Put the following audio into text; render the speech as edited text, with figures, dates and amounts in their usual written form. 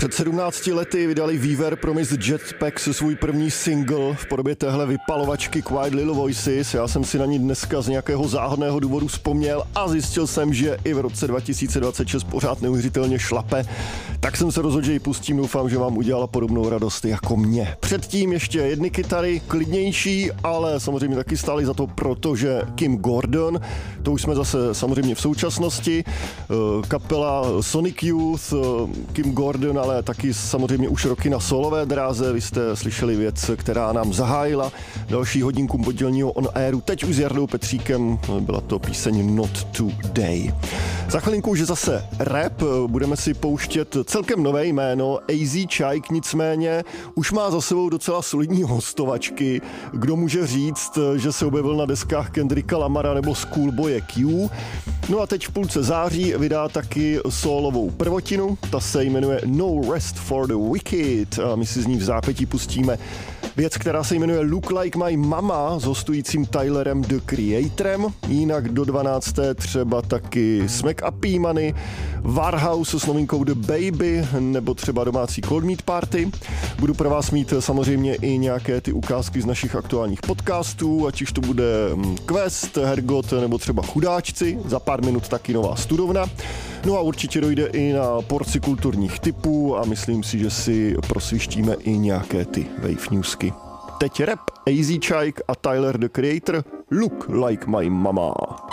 Před 17 lety vydali Weaver Promise Jetpacks svůj první single v podobě téhle vypalovačky Quiet Little Voices. Já jsem si na ní dneska z nějakého záhodného důvodu vzpomněl a zjistil jsem, že i v roce 2026 pořád neuvěřitelně šlape. Tak jsem se rozhodl, že ji pustím, doufám, že vám udělala podobnou radost jako mě. Předtím ještě jedny kytary, klidnější, ale samozřejmě taky stály za to, protože Kim Gordon, to už jsme zase samozřejmě v současnosti, kapela Sonic Youth, Kim Gordon, ale taky samozřejmě už roky na solové dráze. Vy jste slyšeli věc, která nám zahájila další hodinku poddělního On Airu. Teď už s Jardou Petříkem, byla to píseň Not Today. Za chvilinku už zase rap, budeme si pouštět celkem nové jméno, AZ Chike, nicméně už má za sebou docela solidní hostovačky. Kdo může říct, že se objevil na deskách Kendricka Lamara nebo Schoolboye Q. No a teď v půlce září vydá taky solovou prvotinu, ta se jmenuje No Rest for the Wicked a my si z ní v zápětí pustíme věc, která se jmenuje Look Like My Mama s hostujícím Tylerem The Creatorem, jinak do 12. třeba taky Smack a P-Money, Warhouse s novinkou The Baby nebo třeba domácí Cold Meat Party. Budu pro vás mít samozřejmě i nějaké ty ukázky z našich aktuálních podcastů, ať už to bude Quest, Hergot nebo třeba Chudáčci, za pár minut taky nová studovna. No a určitě dojde i na porci kulturních tipů a myslím si, že si prosvištíme i nějaké ty wave newsky. Teď rap, AZ Chike a Tyler The Creator, Look Like My Mama.